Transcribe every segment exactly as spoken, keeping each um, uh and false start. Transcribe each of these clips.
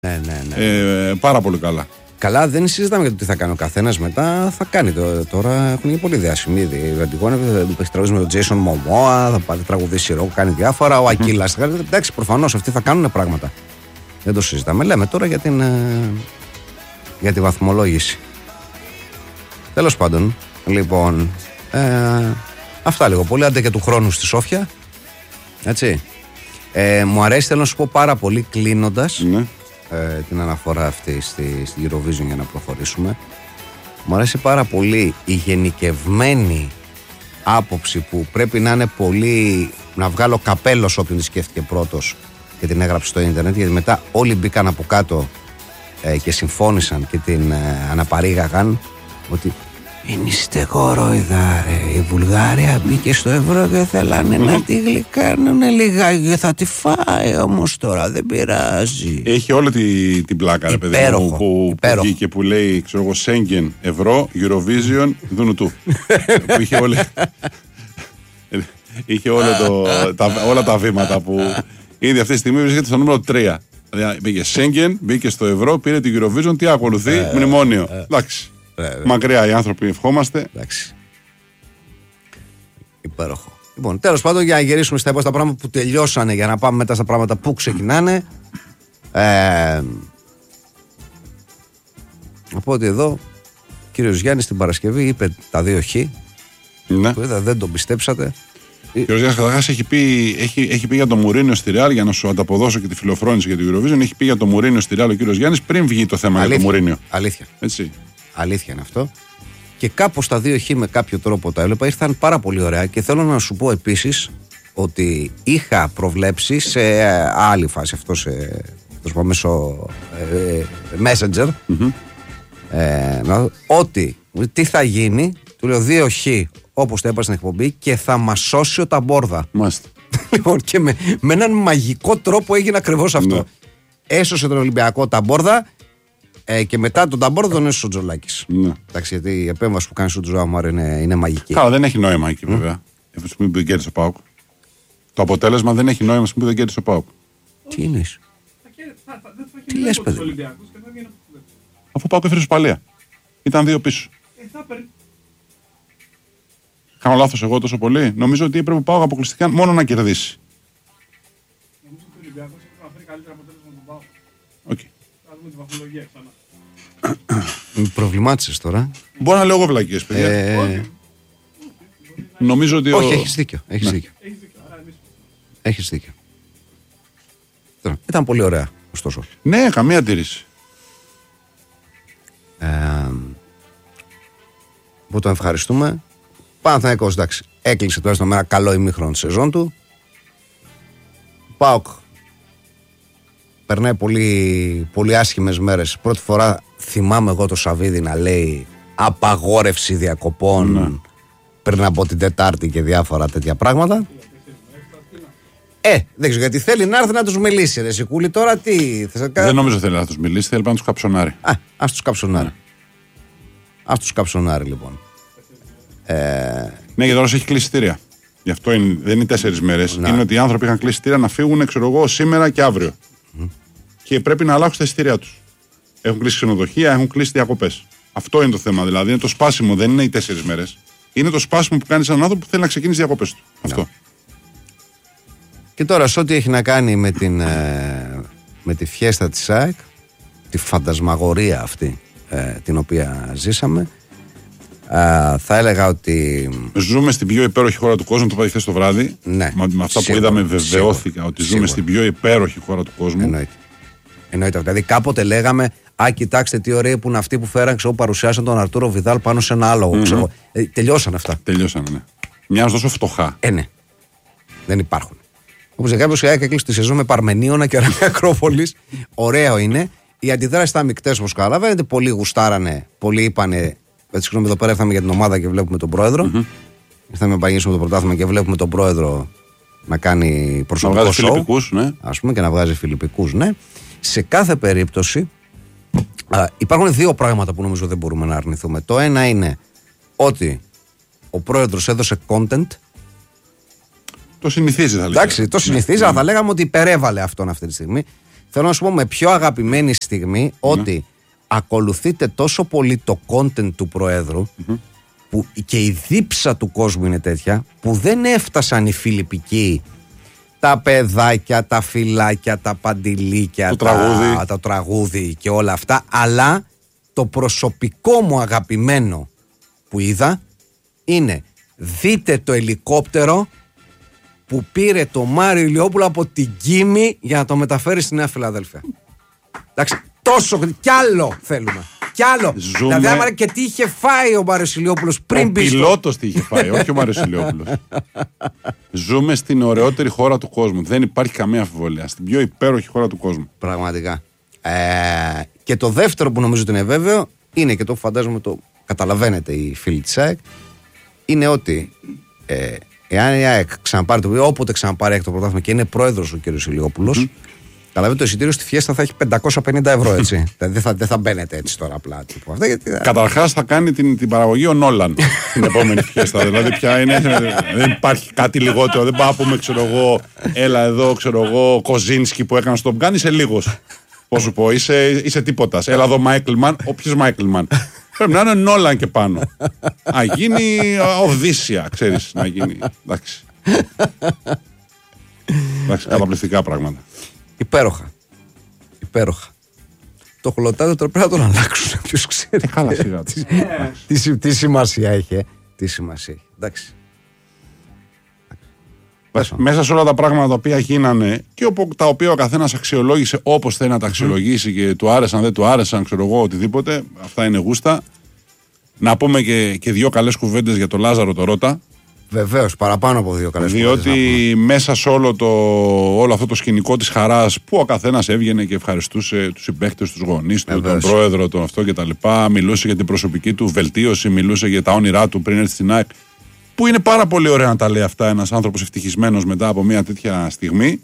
Ναι, ναι, ναι. Ε, πάρα πολύ καλά. Καλά, δεν συζητάμε για το τι θα κάνει ο καθένας μετά. Θα κάνει το, τώρα. Έχουν γίνει πολύ διάσημοι ήδη. Η Αντιγόνη έχει τραγουδίσει με τον Jason Momoa, θα πάρει τραγουδίσει ροκ, κάνει διάφορα. Ο Ακύλας. Mm. Εντάξει, προφανώς αυτοί θα κάνουν πράγματα. Δεν το συζητάμε. Λέμε τώρα για, την, για τη βαθμολόγηση. Τέλος πάντων, λοιπόν. Ε, αυτά λίγο πολύ. Άντε και του χρόνου στη Σόφια. Έτσι. Ε, μου αρέσει, θέλω να σου πω πάρα πολύ κλείνοντας. Mm. Ε, την αναφορά αυτή στη, στη Eurovision για να προχωρήσουμε. Μου αρέσει πάρα πολύ η γενικευμένη άποψη που πρέπει να είναι πολύ, να βγάλω καπέλο σε όποιον τη σκέφτηκε πρώτος και την έγραψε στο ίντερνετ, γιατί μετά όλοι μπήκαν από κάτω ε, και συμφώνησαν και την ε, αναπαρήγαγαν ότι είναι στεγόροιδα ρε, η Βουλγάρια μπήκε στο ευρώ και θέλανε mm-hmm. να τη γλυκάνουν λιγάκι, θα τη φάει όμως τώρα, δεν πειράζει. Έχει όλη τη, την πλάκα ρε παιδί μου που, που βγήκε που λέει ξέρω εγώ Σέγγεν, ευρώ, Eurovision, δούνου του που είχε όλη είχε όλο το, τα, όλα τα βήματα που ήδη αυτή τη στιγμή βρίσκεται στο νούμερο τρία. Δηλαδή μπήκε Σέγγεν, μπήκε στο ευρώ, πήρε την Eurovision, τι ακολουθεί, μνημόνιο. Εντάξει. Βέβαια. Μακριά οι άνθρωποι ευχόμαστε. Εντάξει. Υπέροχο. Λοιπόν, τέλος πάντων, για να γυρίσουμε στα υπόλοιπα πράγματα που τελειώσανε, για να πάμε μετά στα πράγματα που ξεκινάνε. Ε, οπότε εδώ, ο κύριος Γιάννης την Παρασκευή είπε τα δύο χ. Ναι. Που είδα, δεν τον πιστέψατε. Ο κύριος Γιάννης καταρχάς έχει πει, έχει, έχει πει για το Μουρίνιο στη Ρεάλ, για να σου ανταποδώσω και τη φιλοφρόνηση για την Eurovision. Έχει πει για το Μουρίνιο στη Ρεάλ ο κύριος Γιάννης πριν βγει το θέμα. Αλήθεια, για το Μουρίνιο. Αλήθεια. Έτσι. Αλήθεια είναι αυτό. Και κάπως τα δύο χ με κάποιο τρόπο τα έβλεπα, ήρθαν πάρα πολύ ωραία. Και θέλω να σου πω επίσης ότι είχα προβλέψει σε άλλη φάση αυτό σε το μέσω ε, Messenger mm-hmm. ε, ότι τι θα γίνει, του λέω δύο χ όπως το έπασα στην εκπομπή και θα μας σώσει ο Ταμπόρδα. Μάλιστα. Λοιπόν, και με, με έναν μαγικό τρόπο έγινε ακριβώς αυτό. Ναι. Έσωσε τον Ολυμπιακό Ταμπόρδα. Ε, και μετά τον Ταμπόρδο τον έσωσε ο Τζολάκης. Ναι. Εντάξει, γιατί η επέμβαση που κάνει στο Τζουάμαρ είναι, είναι μαγική. Καλά, δεν έχει νόημα εκεί βέβαια. Αυτή τη στιγμή που δεν κέρδισε ο ΠΑΟΚ. Το αποτέλεσμα δεν έχει νόημα που δεν κέρδισε ο ΠΑΟΚ. Τι είναι. Τι λες, παιδί. Αφού ο ΠΑΟΚ έφερε Ισπανία. Ήταν δύο πίσω. Κάνω λάθος εγώ τόσο πολύ. Νομίζω ότι έπρεπε ο ΠΑΟΚ αποκλειστικά μόνο να κερδίσει. Νομίζω ότι ο Ολυμπιακός έπρεπε να φέρει καλύτερα αποτέλεσμα από τον ΠΑΟΚ. Okay. Θα δούμε τη βαθμολογία ξανά. Με προβλημάτισες τώρα. Μπορώ να λέω εγώ βλακίες, παιδιά. Ε... Νομίζω ότι. Όχι, ο... έχεις δίκιο. Έχεις ναι. δίκιο. Έχεις δίκιο. Ήταν πολύ ωραία, ωστόσο. Ναι, καμία αντίρρηση. Ε... Που τον ευχαριστούμε. Παναθηναϊκός, εντάξει, έκλεισε τουλάχιστον με ένα καλό ημίχρονο τη σεζόν του. ΠΑΟΚ περνάει πολύ, πολύ άσχημες μέρες. Πρώτη φορά θυμάμαι εγώ το Σαββίδι να λέει απαγόρευση διακοπών ναι. πριν από την Τετάρτη και διάφορα τέτοια πράγματα. Ε, δεν ξέρω γιατί θέλει να έρθει να τους μιλήσει. Ρε Σικούλη, τώρα τι. Δεν νομίζω θέλει να τους μιλήσει, θέλει να τους καψονάρει. Α, ας τους καψονάρει. Ναι. Ας τους καψονάρει λοιπόν. Ε... Ναι, και τώρα έχει κλείσει εισιτήρια. Γι' αυτό είναι, δεν είναι τέσσερις μέρες. Είναι ότι οι άνθρωποι είχαν κλείσει εισιτήρια να φύγουν, ξέρω εγώ, σήμερα και αύριο. Mm. Και πρέπει να αλλάξουν τα εισιτήρια τους. Έχουν κλείσει ξενοδοχεία, έχουν κλείσει διακοπές. Αυτό είναι το θέμα. Δηλαδή είναι το σπάσιμο, δεν είναι οι τέσσερις μέρες. Είναι το σπάσιμο που κάνει έναν άνθρωπο που θέλει να ξεκινήσει διακοπές του. Yeah. Αυτό. Και τώρα, σε ό,τι έχει να κάνει με, την, ε, με τη φιέστα της ΑΕΚ, τη φαντασμαγορία αυτή ε, την οποία ζήσαμε. Uh, θα έλεγα ότι. Ζούμε στην πιο υπέροχη χώρα του κόσμου, το είπα χθες το βράδυ. Ναι. Με αυτά σίγουρα, που είδαμε, βεβαιώθηκα σίγουρα, ότι σίγουρα. ζούμε στην πιο υπέροχη χώρα του κόσμου. Εννοείται. Εννοείται. Δηλαδή, κάποτε λέγαμε, α, κοιτάξτε τι ωραίοι που είναι αυτοί που φέραν, ξέρω, παρουσιάσαν τον Αρτούρο Βιδάλ πάνω σε ένα άλογο. Mm-hmm. Ξέρω. Ε, τελειώσαν αυτά. Τελειώσαν, ναι. Μοιάζουν τόσο φτωχά. Ε, ναι. Δεν υπάρχουν. Όπως κάποιο η ΑΕΚ έκλεισε τη σεζόν με Παρμενίωνα και Αραμαία Ακρόπολης. Ωραίο είναι. Οι αντιδράσεις ήταν μεικτές, όπως καταλαβαίνετε. Πολλοί γουστάρανε, πολλοί είπανε. Έτσι, συγγνώμη, εδώ πέρα ήρθαμε για την ομάδα και βλέπουμε τον πρόεδρο. Mm-hmm. Ήρθαμε να παγίσουμε το πρωτάθλημα και βλέπουμε τον πρόεδρο να κάνει προσωπικό να σοου. Ναι. Ας πούμε, και να βγάζει φιλιππικούς, ναι. Σε κάθε περίπτωση α, υπάρχουν δύο πράγματα που νομίζω δεν μπορούμε να αρνηθούμε. Το ένα είναι ότι ο πρόεδρος έδωσε content. Το συνηθίζει, θα λέγαμε. Εντάξει, το συνηθίζει, αλλά θα λέγαμε ότι υπερέβαλε αυτόν αυτή τη στιγμή. θέλω να σου πω με πιο αγαπημένη στιγμή mm-hmm. ότι ακολουθείτε τόσο πολύ το content του Προέδρου mm-hmm. που και η δίψα του κόσμου είναι τέτοια που δεν έφτασαν οι φιλιππικοί, τα παιδάκια, τα φυλάκια, τα παντιλίκια, το τα, τραγούδι. τα τραγούδι και όλα αυτά, αλλά το προσωπικό μου αγαπημένο που είδα είναι δείτε το ελικόπτερο που πήρε το Μάριο Ηλιόπουλο από την Κίμη για να το μεταφέρει στη Νέα Φιλαδέλφια. Εντάξει, τόσο κι άλλο θέλουμε. Κι άλλο. Ζούμε... Δηλαδή, άμα και τι είχε φάει ο Μάριος Ηλιόπουλος πριν ο πει. Ο πιλότος τι είχε φάει, όχι ο Μάριος Ηλιόπουλος. Ζούμε στην ωραιότερη χώρα του κόσμου. Δεν υπάρχει καμία αμφιβολία. Στην πιο υπέροχη χώρα του κόσμου. Πραγματικά. Ε, και το δεύτερο που νομίζω ότι είναι βέβαιο είναι και το φαντάζομαι το καταλαβαίνετε οι φίλοι της ΑΕΚ. Είναι ότι ε, εάν η ΑΕΚ ξαναπάρει το όποτε ξαναπάρει το πρωτάθλημα και είναι πρόεδρος ο κ. Ηλιόπουλος, mm. καταλαβαίνετε το εισιτήριο στη Φιέστα θα έχει πεντακόσια πενήντα ευρώ, έτσι. δεν, θα, δεν θα μπαίνετε έτσι τώρα απλά. Τύπου, αυτά, γιατί... Καταρχάς θα κάνει την, την παραγωγή ο Νόλαν την επόμενη Φιέστα. Δηλαδή πια είναι, δεν υπάρχει κάτι λιγότερο. Δεν πάω να πούμε, ξέρω εγώ, έλα εδώ, ξέρω εγώ, Κοζίνσκι που έκανε στον Γκάν, είσαι λίγος. Πώς σου πω, είσαι, είσαι τίποτας. Έλα εδώ Μάικλμαν, όποιος Μάικλμαν. Πρέπει να είναι Νόλαν και πάνω. Να γίνει Οδύσσια, ξέρεις, να γίνει. Εντάξει. Εντάξει, καταπληκτικά πράγματα. Υπέροχα. Υπέροχα. Το χλωτάδιο τώρα πρέπει να τον αλλάξουν. Ποιος ξέρει. Καλά, σιγά. τι, τι, τι σημασία έχει. Ε? Τι σημασία έχει. Εντάξει. Μέσα σε όλα τα πράγματα τα οποία γίνανε και τα οποία ο καθένας αξιολόγησε όπως θέλει να τα αξιολογήσει και του άρεσαν, δεν του άρεσαν, ξέρω εγώ, οτιδήποτε. Αυτά είναι γούστα. Να πούμε και, και δύο καλές κουβέντες για τον Λάζαρο το Ρώτα. Βεβαίως, παραπάνω από δύο καλές κουβέντες. Διότι μέσα σε όλο, το, όλο αυτό το σκηνικό της χαράς που ο καθένας έβγαινε και ευχαριστούσε τους συμπαίκτες, τους γονείς του, τον πρόεδρο, τον αυτό κτλ. Μιλούσε για την προσωπική του βελτίωση, μιλούσε για τα όνειρά του πριν έρθει στην ΑΕΚ. Που είναι πάρα πολύ ωραία να τα λέει αυτά ένας άνθρωπος ευτυχισμένος μετά από μια τέτοια στιγμή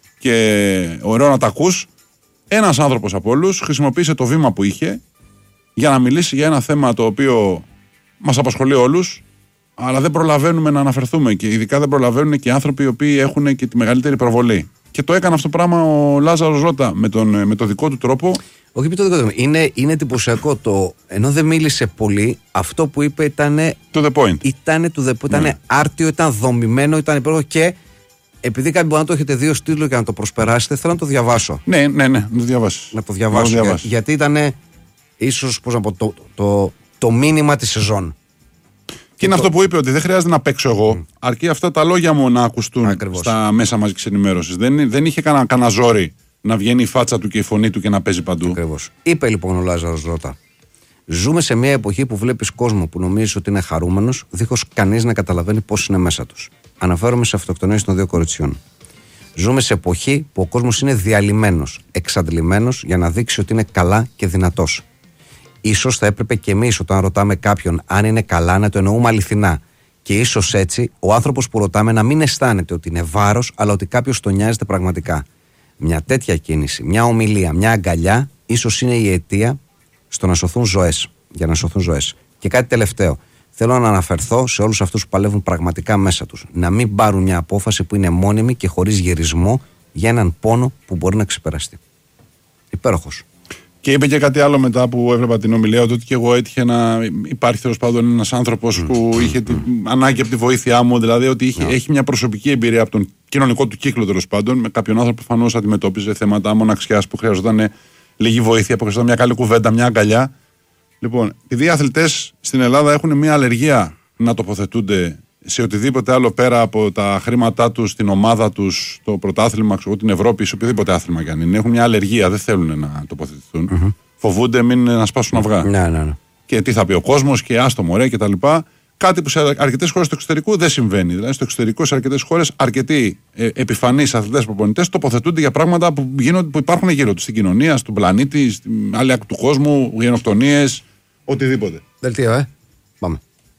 και ωραίο να τα ακούς. Ένας άνθρωπος από όλους χρησιμοποίησε το βήμα που είχε για να μιλήσει για ένα θέμα το οποίο μας απασχολεί όλους, αλλά δεν προλαβαίνουμε να αναφερθούμε και ειδικά δεν προλαβαίνουν και οι άνθρωποι οι οποίοι έχουν και τη μεγαλύτερη προβολή. Και το έκανε αυτό το πράγμα ο Λάζαρος Ρώτα με τον, με τον δικό του τρόπο. Όχι με το δικό του. Είναι, είναι εντυπωσιακό το. Ενώ δεν μίλησε πολύ, αυτό που είπε ήταν. To the point. Ήταν to the point. Ήταν ναι. άρτιο, ήταν δομημένο, ήταν υπέροχο και επειδή κάποιοι μπορεί να το έχετε δει ως τίτλο και να το προσπεράσετε, θέλω να το διαβάσω. Ναι, ναι, ναι, να το διαβάσεις. Να το διαβάσω. Για, γιατί ήταν ίσως πώς να πω, το, το, το, το μήνυμα της σεζόν. Και είναι το... αυτό που είπε, ότι δεν χρειάζεται να παίξω εγώ, mm. αρκεί αυτά τα λόγια μου να ακουστούν Ακριβώς. στα μέσα μαζικής ενημέρωσης. Δεν, δεν είχε κανένα, κανένα ζόρι να βγαίνει η φάτσα του και η φωνή του και να παίζει παντού. Ακριβώς. Είπε λοιπόν ο Λάζαρος Ρώτα. Ζούμε σε μια εποχή που βλέπεις κόσμο που νομίζεις ότι είναι χαρούμενος, δίχως κανείς να καταλαβαίνει πώς είναι μέσα τους. Αναφέρομαι σε αυτοκτονίες των δύο κοριτσιών. Ζούμε σε εποχή που ο κόσμος είναι διαλυμένος, εξαντλημένος για να δείξει ότι είναι καλά και δυνατός. Ίσως θα έπρεπε και εμείς όταν ρωτάμε κάποιον αν είναι καλά να το εννοούμε αληθινά. Και ίσως έτσι ο άνθρωπος που ρωτάμε να μην αισθάνεται ότι είναι βάρος, αλλά ότι κάποιος τον νοιάζεται πραγματικά. Μια τέτοια κίνηση, μια ομιλία, μια αγκαλιά, ίσως είναι η αιτία στο να σωθούν ζωές. Για να σωθούν ζωές. Και κάτι τελευταίο. Θέλω να αναφερθώ σε όλους αυτούς που παλεύουν πραγματικά μέσα τους. Να μην πάρουν μια απόφαση που είναι μόνιμη και χωρίς γυρισμό για έναν πόνο που μπορεί να ξεπεραστεί. Υπέροχος. Και είπε και κάτι άλλο μετά που έβλεπα την ομιλία του, ότι και εγώ έτυχε να υπάρχει τέλος πάντων ένας άνθρωπος mm. που είχε mm. την ανάγκη από τη βοήθειά μου, δηλαδή ότι είχε, yeah. έχει μια προσωπική εμπειρία από τον κοινωνικό του κύκλο τέλος πάντων, με κάποιον άνθρωπο που προφανώς αντιμετώπιζε θέματα μοναξιάς που χρειαζόταν λίγη βοήθεια, που χρειαζόταν μια καλή κουβέντα, μια αγκαλιά. Λοιπόν, επειδή οι αθλητές στην Ελλάδα έχουν μια αλλεργία να τοποθετούνται σε οτιδήποτε άλλο πέρα από τα χρήματά τους, την ομάδα τους, το πρωτάθλημα, ξέρω, την Ευρώπη, σε οποιοδήποτε άθλημα κι αν είναι. Έχουν μια αλλεργία, δεν θέλουν να τοποθετηθούν. Mm-hmm. Φοβούνται μην να σπάσουν αυγά. Ναι, ναι, ναι. Και τι θα πει ο κόσμος και άστο μωρέ κτλ. Κάτι που σε αρκετές χώρες του εξωτερικού δεν συμβαίνει. Δηλαδή, στο εξωτερικό, σε αρκετές χώρες, αρκετοί ε, επιφανείς αθλητές προπονητές τοποθετούνται για πράγματα που, γίνονται, που υπάρχουν γύρω τους, στην κοινωνία, στον πλανήτη, στην άλλη άκρη του κόσμου, γενοκτονίες, οτιδήποτε. Δελτίο, ε. Πάμε.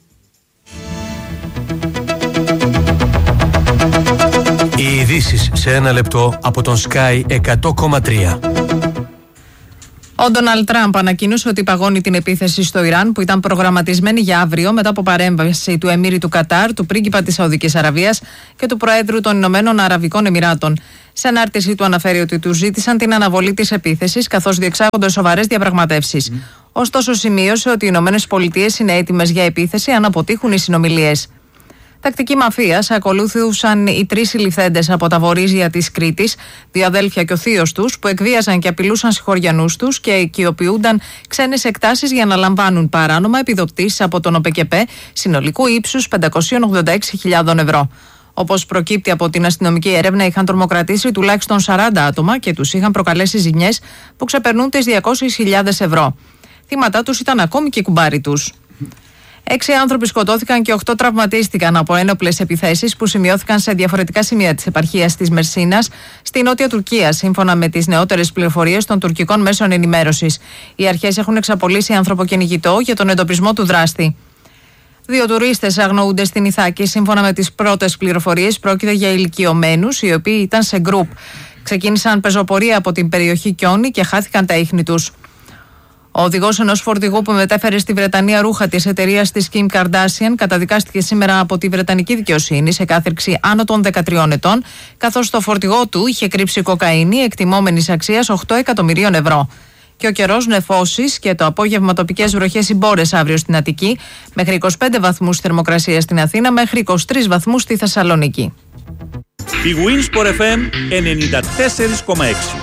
Οι ειδήσεις σε ένα λεπτό από τον Sky εκατό κόμμα τρία. Ο Ντόναλντ Τραμπ ανακοίνωσε ότι παγώνει την επίθεση στο Ιράν που ήταν προγραμματισμένη για αύριο μετά από παρέμβαση του Εμμύρη του Κατάρ, του πρίγκιπα της Σαουδικής Αραβίας και του Προέδρου των Ηνωμένων Αραβικών Εμιράτων. Σε ανάρτηση του αναφέρει ότι του ζήτησαν την αναβολή της επίθεσης καθώς διεξάγονται σοβαρές διαπραγματεύσεις. Mm. Ωστόσο, σημείωσε ότι οι Ηνωμένες Πολιτείες είναι έτοιμες για επίθεση αν αποτύχουν οι συνομιλίες. Τακτική μαφίας ακολούθησαν οι τρεις συλληφθέντες από τα βορίζια της Κρήτης, δύο αδέλφια και ο θείος τους, που εκβίαζαν και απειλούσαν συγχωριανούς τους και οικειοποιούνταν ξένες εκτάσεις για να λαμβάνουν παράνομα επιδοτήσεις από τον ΟΠΕΚΕΠΕ συνολικού ύψους πεντακόσιες ογδόντα έξι χιλιάδες ευρώ. Όπως προκύπτει από την αστυνομική έρευνα, είχαν τρομοκρατήσει τουλάχιστον σαράντα άτομα και τους είχαν προκαλέσει ζημιές που ξεπερνούν τις διακόσιες χιλιάδες ευρώ. Θύματα τους ήταν ακόμη και οι κουμπάροι τους. Έξι άνθρωποι σκοτώθηκαν και οκτώ τραυματίστηκαν από ένοπλες επιθέσεις που σημειώθηκαν σε διαφορετικά σημεία της επαρχίας της Μερσίνας στη νότια Τουρκία, σύμφωνα με τις νεότερες πληροφορίες των τουρκικών μέσων ενημέρωσης. Οι αρχές έχουν εξαπολύσει ανθρωποκυνηγητό για τον εντοπισμό του δράστη. Δύο τουρίστες αγνοούνται στην Ιθάκη. Σύμφωνα με τις πρώτες πληροφορίες, πρόκειται για ηλικιωμένους οι οποίοι ήταν σε γκρουπ. Ξεκίνησαν πεζοπορία από την περιοχή Κιόνι και χάθηκαν τα ίχνη τους. Ο οδηγός ενός φορτηγού που μετέφερε στη Βρετανία ρούχα της εταιρείας της Kim Kardashian καταδικάστηκε σήμερα από τη Βρετανική δικαιοσύνη σε κάθριξη άνω των δεκατριών ετών, καθώς το φορτηγό του είχε κρύψει κοκαίνη εκτιμόμενης αξίας οκτώ εκατομμυρίων ευρώ. Και ο καιρός νεφώσεις και το απόγευμα τοπικές βροχές ή μπόρες αύριο στην Αττική, μέχρι είκοσι πέντε βαθμούς θερμοκρασία στην Αθήνα, μέχρι είκοσι τρεις βαθμούς στη Θεσσαλονίκη. Η Winsport εφ εμ ενενήντα τέσσερα κόμμα έξι.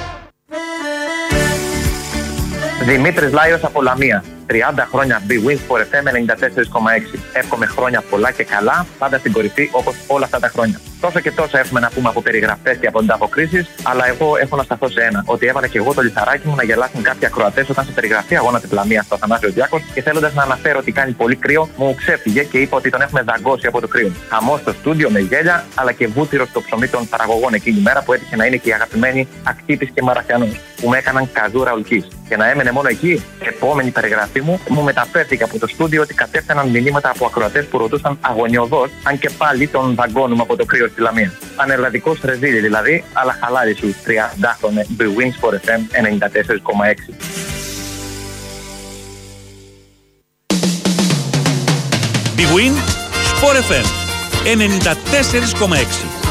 Δημήτρης Λάιος από Λαμία. τριάντα χρόνια Big Wins for εφ εμ ενενήντα τέσσερα κόμμα έξι. Εύχομαι χρόνια πολλά και καλά, πάντα στην κορυφή όπως όλα αυτά τα χρόνια. Τόσο και τόσα έχουμε να πούμε από περιγραφές και από ανταποκρίσεις, αλλά εγώ έχω να σταθώ σε ένα. Ότι έβαλα και εγώ το λιθαράκι μου να γελάσουν κάποιοι ακροατές όταν σε περιγραφή αγώνα της Λαμίας στο Αθανάσιο Διάκος και θέλοντας να αναφέρω ότι κάνει πολύ κρύο, μου ξέφυγε και είπα ότι τον έχουμε δαγκώσει από το κρύο. Χαμός στο στούντιο με γέλια, αλλά και βούτυρο στο ψωμί των παραγωγών εκείνη η μέρα που έτυχε να είναι και η αγαπημένη Ακτύπης και Μαραθιανός, που με έκαναν καζούρα ολκής. Και να έμενε μόνο εκεί, επόμενη περιγραφή μου, μου μεταφέρθηκε από το στούντιο ότι κατέφθαναν μηνύματα από ακροατές που ρωτούσαν αγωνιωδώς αν και πάλι τον δαγκώνουμε από το κρύο στη Λαμία. Πανελλαδικό ρεζίλι δηλαδή, αλλά χαλάρι σου τριαντάχρονε Big Wins for εφ εμ ενενήντα τέσσερα κόμμα έξι. Big Win Sport εφ εμ ενενήντα τέσσερα κόμμα έξι.